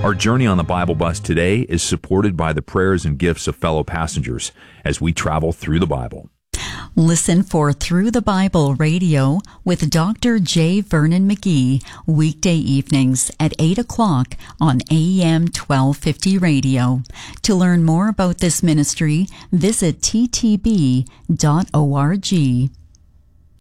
Our journey on the Bible Bus today is supported by the prayers and gifts of fellow passengers as we travel through the Bible. Listen for Through the Bible Radio with Dr. J. Vernon McGee, weekday evenings at 8 o'clock on AM 1250 radio. To learn more about this ministry, visit ttb.org.